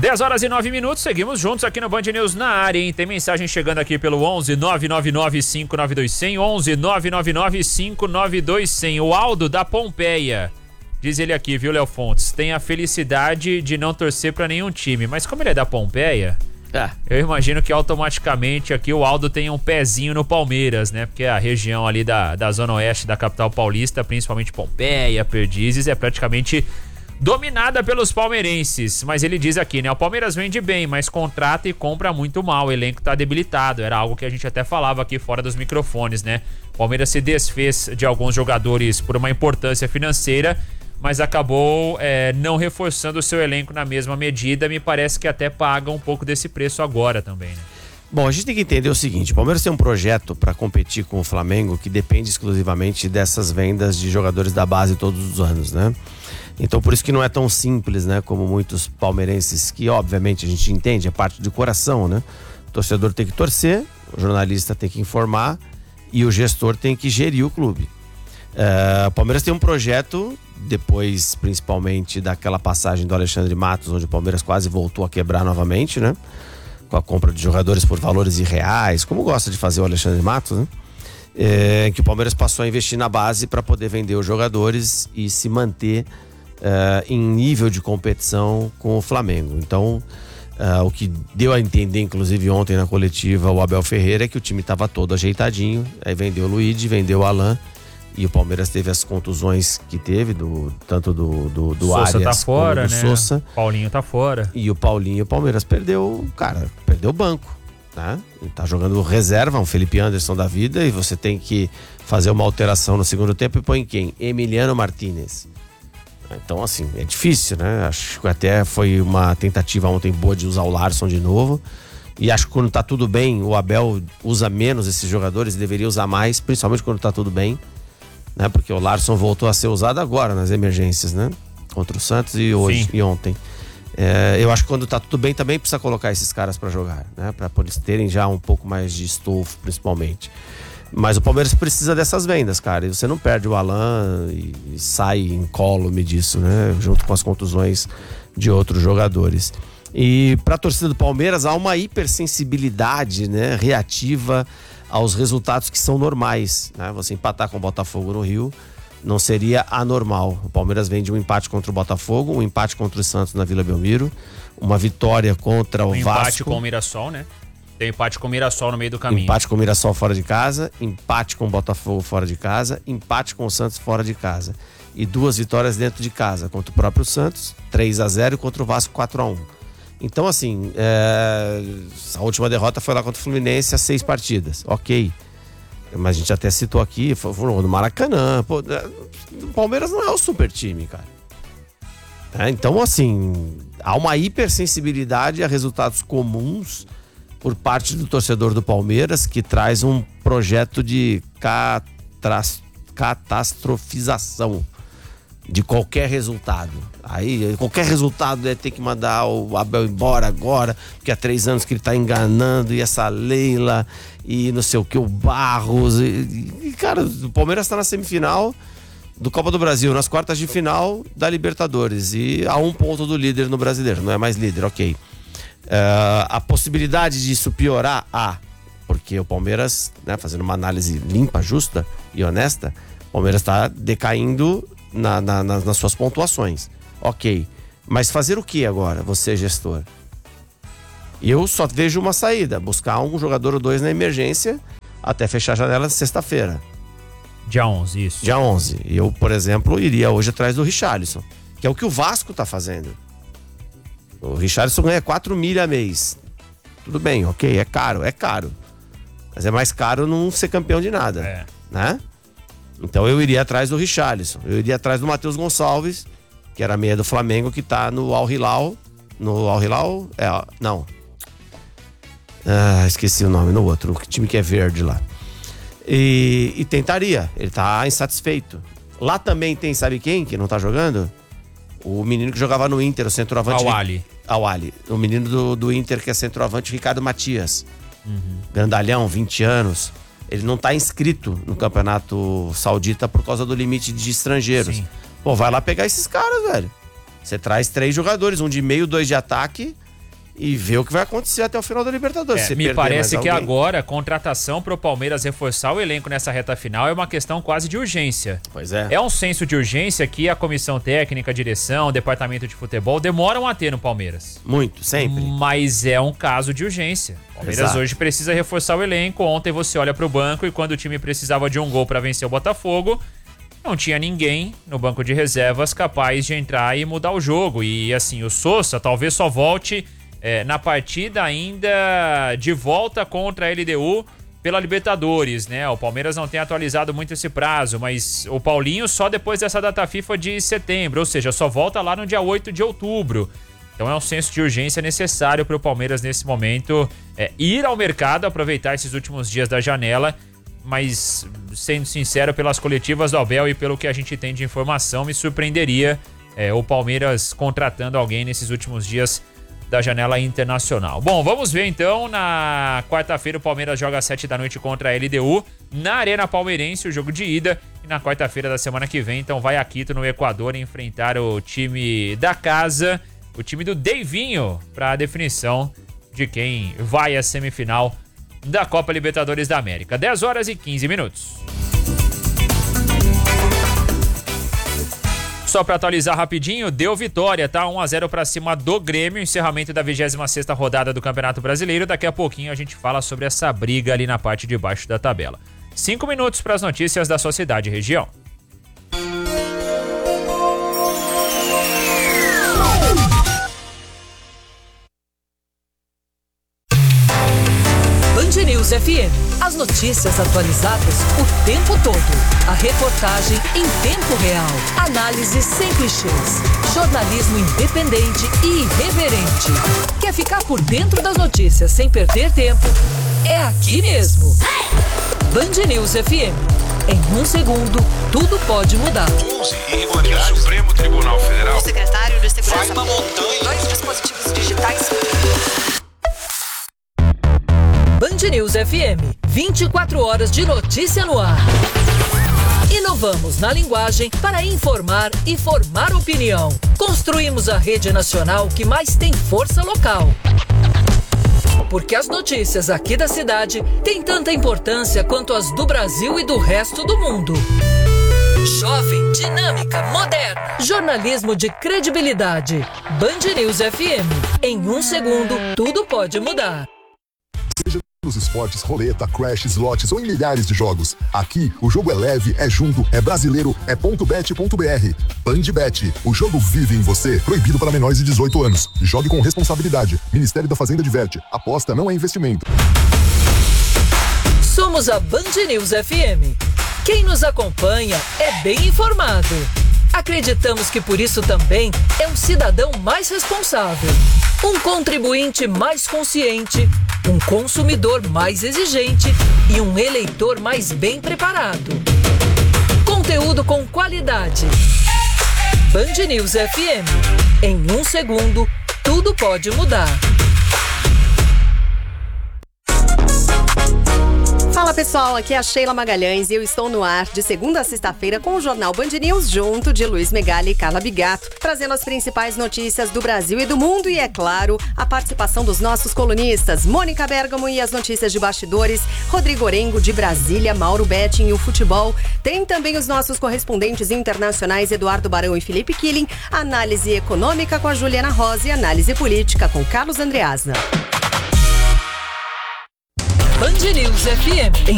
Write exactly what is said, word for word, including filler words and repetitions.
dez horas e nove minutos, seguimos juntos aqui no Band News na área, hein? Tem mensagem chegando aqui pelo onze nove nove nove cinco nove dois zero zero, onze nove nove nove cinco nove dois zero zero. O Aldo da Pompeia, diz ele aqui, viu, Léo Fontes? Tem a felicidade de não torcer pra nenhum time, mas como ele é da Pompeia, é. eu imagino que automaticamente aqui o Aldo tem um pezinho no Palmeiras, né? Porque a região ali da, da zona oeste da capital paulista, principalmente Pompeia, Perdizes, é praticamente dominada pelos palmeirenses, mas ele diz aqui, né? O Palmeiras vende bem, mas contrata e compra muito mal, o elenco tá debilitado, era algo que a gente até falava aqui fora dos microfones, né? O Palmeiras se desfez de alguns jogadores por uma importância financeira, mas acabou é, não reforçando o seu elenco na mesma medida, me parece que até paga um pouco desse preço agora também, né? Bom, a gente tem que entender o seguinte, o Palmeiras tem um projeto para competir com o Flamengo que depende exclusivamente dessas vendas de jogadores da base todos os anos, né? Então por isso que não é tão simples, né? Como muitos palmeirenses, que obviamente a gente entende, é parte do coração, né? O torcedor tem que torcer, o jornalista tem que informar e o gestor tem que gerir o clube. Uh, o Palmeiras tem um projeto, depois principalmente daquela passagem do Alexandre Matos, onde o Palmeiras quase voltou a quebrar novamente, né? Com a compra de jogadores por valores irreais, como gosta de fazer o Alexandre Matos, né? É, que o Palmeiras passou a investir na base para poder vender os jogadores e se manter Uh, em nível de competição com o Flamengo. Então, uh, o que deu a entender, inclusive ontem na coletiva, o Abel Ferreira, é que o time estava todo ajeitadinho. Aí vendeu o Luigi, vendeu o Alan, e o Palmeiras teve as contusões que teve, do, tanto do, do, do Sousa Arias tá fora, como do né? Sousa. Paulinho tá fora. E o Paulinho, o Palmeiras perdeu, cara, perdeu o banco, né? Ele tá jogando reserva, um Felipe Anderson da vida, e você tem que fazer uma alteração no segundo tempo e põe quem? Emiliano Martinez. Então, assim, é difícil, né? Acho que até foi uma tentativa ontem boa de usar o Larson de novo. E acho que quando tá tudo bem, o Abel usa menos esses jogadores, deveria usar mais, principalmente quando tá tudo bem, né? Porque o Larson voltou a ser usado agora nas emergências, né? Contra o Santos e hoje Sim. e ontem. É, eu acho que quando tá tudo bem também precisa colocar esses caras pra jogar, né? Pra eles terem já um pouco mais de estofo, principalmente. Mas o Palmeiras precisa dessas vendas, cara. E você não perde o Alan e, e sai incólume disso, né? Junto com as contusões de outros jogadores. E para a torcida do Palmeiras há uma hipersensibilidade, né? Reativa aos resultados que são normais, né? Você empatar com o Botafogo no Rio não seria anormal. O Palmeiras vem de um empate contra o Botafogo, um empate contra o Santos na Vila Belmiro, uma vitória contra o um Vasco. Um empate com o Mirassol, né? Tem empate com o Mirassol no meio do caminho. Empate com o Mirassol fora de casa, empate com o Botafogo fora de casa, empate com o Santos fora de casa. E duas vitórias dentro de casa, contra o próprio Santos, três a zero, e contra o Vasco, quatro a um. Então, assim, é... a última derrota foi lá contra o Fluminense, as seis partidas. Ok. Mas a gente até citou aqui, foi no Maracanã. Pô, o Palmeiras não é o super time, cara. É, então, assim, há uma hipersensibilidade a resultados comuns por parte do torcedor do Palmeiras, que traz um projeto de catras, catastrofização de qualquer resultado. Aí, qualquer resultado é ter que mandar o Abel embora agora, porque há três anos que ele tá enganando, e essa Leila, e não sei o que, o Barros. E, e cara, o Palmeiras tá na semifinal do Copa do Brasil, nas quartas de final da Libertadores, e a um ponto do líder no Brasileiro, não é mais líder, ok. Uh, a possibilidade disso piorar, há, porque o Palmeiras, né, fazendo uma análise limpa, justa e honesta, o Palmeiras está decaindo na, na, na, nas suas pontuações, ok, mas fazer o que agora, você gestor? Eu só vejo uma saída, buscar um jogador ou dois na emergência até fechar a janela sexta-feira, dia onze, isso, dia onze. Eu, por exemplo, iria hoje atrás do Richarlison, que é o que o Vasco está fazendo. O Richarlison ganha quatro mil a mês. Tudo bem, ok, é caro, é caro. Mas é mais caro não ser campeão de nada, é. Né? Então eu iria atrás do Richarlison. Eu iria atrás do Matheus Gonçalves, que era meia do Flamengo, que tá no Al Hilal. No Al Hilal? É, não. Ah, esqueci o nome, no outro. O time que é verde lá. E, e tentaria. Ele tá insatisfeito. Lá também tem, sabe quem que não tá jogando? O menino que jogava no Inter, o centroavante. Awali. Awali. O menino do, do Inter, que é centroavante, Ricardo Matias. Uhum. Grandalhão, vinte anos. Ele não tá inscrito no Campeonato Saudita por causa do limite de estrangeiros. Sim. Pô, vai lá pegar esses caras, velho. Você traz três jogadores, um de meio, dois de ataque, e ver o que vai acontecer até o final da Libertadores. É, me parece que agora a contratação para o Palmeiras reforçar o elenco nessa reta final é uma questão quase de urgência. Pois é. É um senso de urgência que a comissão técnica, a direção, o departamento de futebol demoram a ter no Palmeiras. Muito, sempre. Mas é um caso de urgência. O Palmeiras Exato. Hoje precisa reforçar o elenco. Ontem você olha para o banco e quando o time precisava de um gol para vencer o Botafogo, não tinha ninguém no banco de reservas capaz de entrar e mudar o jogo. E assim, o Sousa talvez só volte É, na partida ainda de volta contra a L D U pela Libertadores, né? O Palmeiras não tem atualizado muito esse prazo, mas o Paulinho só depois dessa data FIFA de setembro, ou seja, só volta lá no dia oito de outubro. Então é um senso de urgência necessário para o Palmeiras nesse momento é, ir ao mercado, aproveitar esses últimos dias da janela, mas sendo sincero, pelas coletivas do Abel e pelo que a gente tem de informação, me surpreenderia é, o Palmeiras contratando alguém nesses últimos dias da janela internacional. Bom, vamos ver então, na quarta-feira o Palmeiras joga às sete da noite contra a L D U na Arena Palmeirense, o jogo de ida, e na quarta-feira da semana que vem, então vai a Quito, no Equador, enfrentar o time da casa, o time do Deivinho, para a definição de quem vai à semifinal da Copa Libertadores da América. dez horas e quinze minutos. Só para atualizar rapidinho, deu vitória, tá? um a zero para cima do Grêmio, encerramento da vigésima sexta rodada do Campeonato Brasileiro. Daqui a pouquinho a gente fala sobre essa briga ali na parte de baixo da tabela. Cinco minutos para as notícias da sua cidade e região. Band News F M. As notícias atualizadas o tempo todo. A reportagem em tempo real. Análise sem clichês. Jornalismo independente e irreverente. Quer ficar por dentro das notícias sem perder tempo? É aqui mesmo. Band News F M. Em um segundo, tudo pode mudar. onze irregularidades. O Supremo Tribunal Federal. O secretário de Segurança. Vai uma montanha. Dois dispositivos digitais. Band News F M, vinte e quatro horas de notícia no ar. Inovamos na linguagem para informar e formar opinião. Construímos a rede nacional que mais tem força local. Porque as notícias aqui da cidade têm tanta importância quanto as do Brasil e do resto do mundo. Jovem, dinâmica, moderna. Jornalismo de credibilidade. Band News F M. Em um segundo, tudo pode mudar. Seja nos esportes, roleta, crash, slots ou em milhares de jogos. Aqui, o jogo é leve, é junto, é brasileiro, é ponto bet ponto b r. Bandbet, o jogo vive em você. Proibido para menores de dezoito anos. Jogue com responsabilidade. Ministério da Fazenda diverte. Aposta não é investimento. Somos a Band News F M. Quem nos acompanha é bem informado. Acreditamos que por isso também é um cidadão mais responsável, um contribuinte mais consciente, um consumidor mais exigente e um eleitor mais bem preparado. Conteúdo com qualidade. Band News F M. Em um segundo, tudo pode mudar. Fala pessoal, aqui é a Sheila Magalhães e eu estou no ar de segunda a sexta-feira com o Jornal Band News junto de Luiz Megali e Carla Bigato, trazendo as principais notícias do Brasil e do mundo e, é claro, a participação dos nossos colunistas, Mônica Bergamo e as notícias de bastidores, Rodrigo Orengo de Brasília, Mauro Betting e o futebol. Tem também os nossos correspondentes internacionais Eduardo Barão e Felipe Killing, análise econômica com a Juliana Rosa e análise política com Carlos Andreasna. Band News F M. Em